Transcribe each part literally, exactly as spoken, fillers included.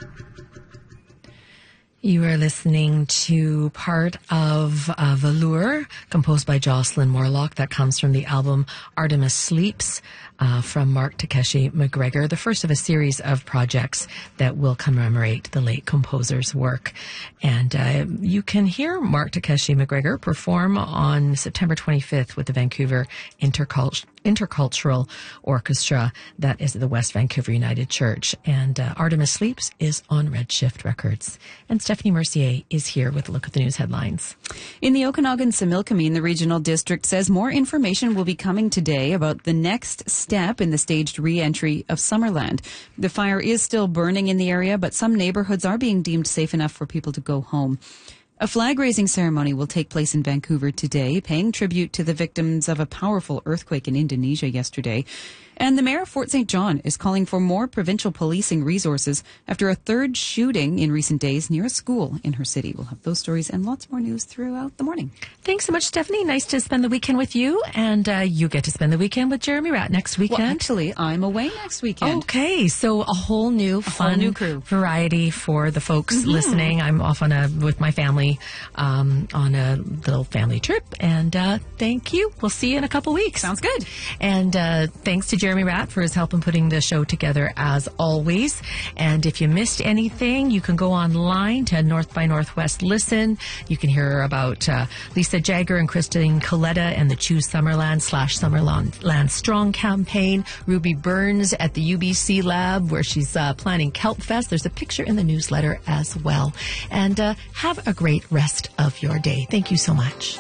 You are listening to part of uh, Velour, composed by Jocelyn Morlock. That comes from the album Artemis Sleeps uh, from Mark Takeshi McGregor, the first of a series of projects that will commemorate the late composer's work. And uh, you can hear Mark Takeshi McGregor perform on September twenty-fifth with the Vancouver Intercult- Intercultural Orchestra. That is at the West Vancouver United Church. And uh, Artemis Sleeps is on Redshift Records. And Stephanie Mercier is here with a look at the news headlines. In the Okanagan-Similkameen, the regional district says more information will be coming today about the next step in the staged re-entry of Summerland. The fire is still burning in the area, but some neighborhoods are being deemed safe enough for people to go home. A flag-raising ceremony will take place in Vancouver today, paying tribute to the victims of a powerful earthquake in Indonesia yesterday. And the mayor of Fort Saint John is calling for more provincial policing resources after a third shooting in recent days near a school in her city. We'll have those stories and lots more news throughout the morning. Thanks so much, Stephanie. Nice to spend the weekend with you. And uh, you get to spend the weekend with Jeremy Ratt next weekend. Well, actually, I'm away next weekend. Okay, so a whole new a fun whole new crew. variety for the folks Mm-hmm. listening. I'm off on a with my family um, on a little family trip. And uh, thank you. We'll see you in a couple weeks. Sounds good. And uh, thanks to Jeremy Ratt for his help in putting the show together as always. And if you missed anything, you can go online to North by Northwest Listen. You can hear about uh, Lisa Jagger and Christine Coletta and the Choose Summerland slash Summerland Strong campaign. Ruby Burns at the U B C Lab where she's uh, planning Kelp Fest. There's a picture in the newsletter as well. And uh, have a great rest of your day. Thank you so much.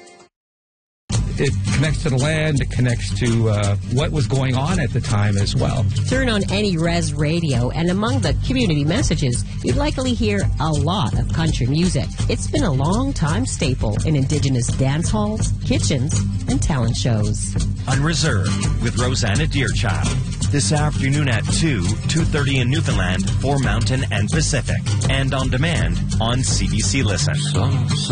It connects to the land, it connects to uh, what was going on at the time as well. Turn on Any Res Radio, and among the community messages, you'd likely hear a lot of country music. It's been a long-time staple in Indigenous dance halls, kitchens, and talent shows. Unreserved with Rosanna Deerchild. This afternoon at two, two thirty in Newfoundland for Mountain and Pacific. And on demand on C B C Listen. So, so